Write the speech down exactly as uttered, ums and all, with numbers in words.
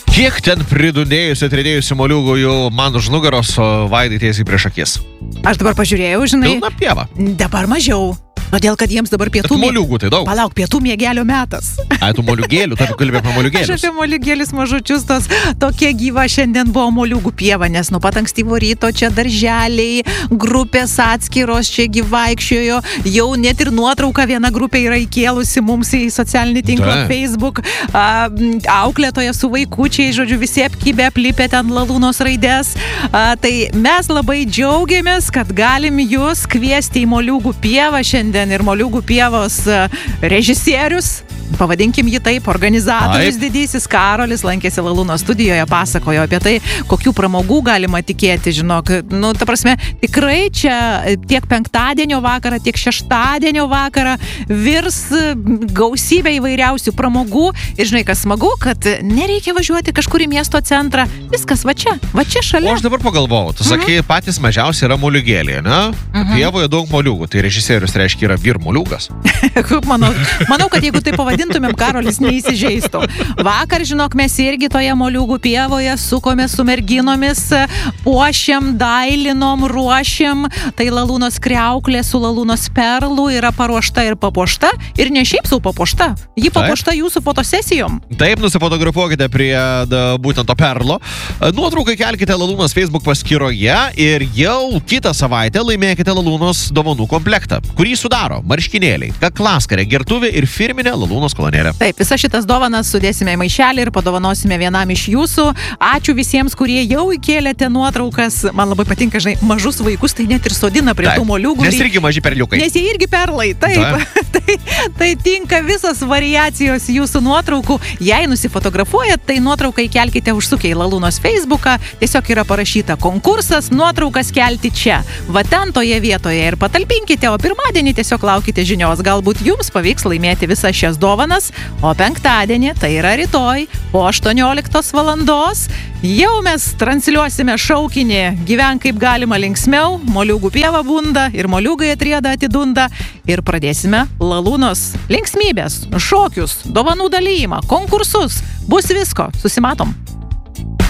Kiek ten pridūdėjusi, atridėjusi moliūgų jau man už nugaros, o Vaidai tiesiai prieš akis. Aš dabar pažiūrėjau, žinai. Pilna pieva. Dabar mažiau. Todėl, kad jiems dabar pietų... Bet moliūgų tai daug. Palauk, pietų mėgelio metas. Ai, tų moliūgėlių, tai tu kalbė apie moliūgėlius. Aš apie moliūgėlius mažučius, tos tokie gyva šiandien buvo moliūgų pieva, nes nuo pat ankstyvo ryto čia darželiai, grupės atskiros čia gyvaikščiojo, jau net ir nuotrauka viena grupė yra įkėlusi mums į socialinį tinklą Da. Facebook, a, auklėtoja su vaikučiai, žodžiu, visi apkibę, aplipę ten lalūnos raidės. A, tai mes labai džiaugiamės, kad galim jūs kviesti į moliūgų pievą šiandien. Ir moliūgų pievos režisierius, pavadinkim jį taip, organizatorius Taip. didysis Karolis lankėsi Lalūno studijoje, pasakojo apie tai, kokių pramogų galima tikėti, žinok, nu, ta prasme, tikrai čia tiek penktadienio vakarą, tiek šeštadienio vakarą virs gausybė įvairiausių pramogų ir žinai, kas smagu, kad nereikia važiuoti kažkur į miesto centrą, viskas va čia, va čia šalia. O aš dabar pagalvojau, tu sakai, mhm. patys mažiausiai yra moliūgėliai, ne? Mhm. Pievoje daug moliūgų, tai režisierius reiškia yra vyr moliūgas. manau, manau, kad jeigu tai pavadintumėm, Karolis neįsižeistų. Vakar, žinok, mes irgi toje moliūgų pievoje sukome su merginomis, puošiam, dailinom, ruošiam. Tai Lalūnos kriauklė su Lalūnos perlų yra paruošta ir papuošta. Ir ne šiaip sau papuošta. Ji papuošta jūsų fotosesijom. Taip, nusifotografuokite prie da, būtent to perlo. Nuotrauką kelkite Lalūnos Facebook paskyroje ir jau kitą savaitę laimėkite Lalūnos dovanų komplektą, kurį sudaro marškinėliai, kaklaskarė, gertuvė ir firminė Lalūnos kolonėlė. Taip, visas šitas dovanas sudėsime į maišelį ir padovanosime vienam iš jūsų. Ačiū visiems, kurie jau įkėlėte nuotraukas. Man labai patinka, žinai, mažus vaikus tai net ir sodina prie Taip, tų moliūgų. Nes irgi maži perliukai. Nes jie irgi perlai, taip. tai, tai tinka visos variacijos jūsų nuotraukų. Jei nusifotografuojat, tai nuotrauką įkelkite užsukę į Lalūnos Facebooką. Tiesiog yra parašyta konkursas, nuotraukas kelti čia. Va ten toje vietoje ir patalpinkite, o pirmadienį tiesiog laukite žinios. Galbūt jums pavyks laimėti visas šias dovanas, o penktadienį, tai yra rytoj, po aštuonioliktos valandos, jau mes transliuosime šaukinį Gyvenk kaip galima linksmiau, moliūgų pieva bunda ir moliūgai atrieda atidunda ir pradėsime Lalūnos linksmybės, šokius, dovanų dalyjimą, konkursus, bus visko, susimatom.